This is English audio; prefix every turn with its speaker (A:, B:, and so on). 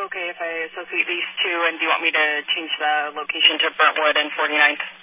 A: okay if I associate these two, and do you want me to change the location to Brentwood and 49th?